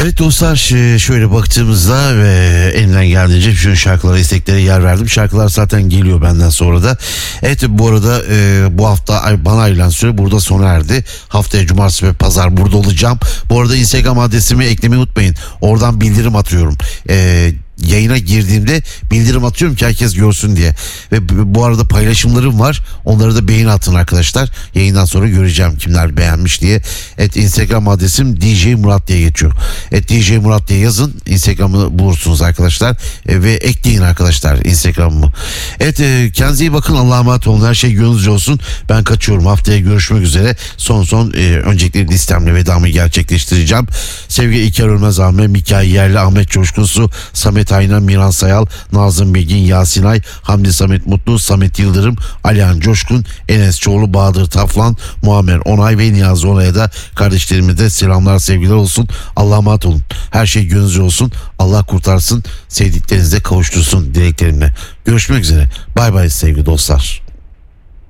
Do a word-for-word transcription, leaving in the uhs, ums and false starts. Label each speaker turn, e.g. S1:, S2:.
S1: Evet dostlar, şöyle baktığımızda ve elimden geldiğince bütün şarkılara, isteklere yer verdim. Şarkılar zaten geliyor benden sonra da. Evet, bu arada e, bu hafta bana ayrılan süre burada sona erdi. Haftaya cumartesi ve pazar burada olacağım. Bu arada Instagram adresimi eklemeyi unutmayın. Oradan bildirim atıyorum. Eee yayına girdiğimde bildirim atıyorum ki herkes görsün diye. Ve bu arada paylaşımlarım var. Onları da beğeni atın arkadaşlar. Yayından sonra göreceğim kimler beğenmiş diye. Evet, Instagram adresim D J Murat diye geçiyor. Evet, D J Murat diye yazın. Instagram'ı bulursunuz arkadaşlar. E, ve ekleyin arkadaşlar Instagram'ımı. Evet, e, kendinize iyi bakın. Allah'a emanet olun. Her şey gönlünüzce olsun. Ben kaçıyorum. Haftaya görüşmek üzere. Son son e, öncelikle listemle vedamı gerçekleştireceğim. Sevgili İlker Ölmez, Ahmet Mikail Yerli, Ahmet Coşkunsu, Samet Aynan, Miran Sayal, Nazım Bilgin, Yasin Ay, Hamdi Samet Mutlu, Samet Yıldırım, Alihan Coşkun, Enes Çoğlu, Bahadır Taflan, Muammer Onay ve Niyazi Onay'a da kardeşlerime de selamlar, sevgiler olsun. Allah'a emanet olun. Her şey gönlünüzce olsun. Allah kurtarsın, sevdiklerinizle kavuştursun dileklerimle. Görüşmek üzere. Bay bay sevgili dostlar.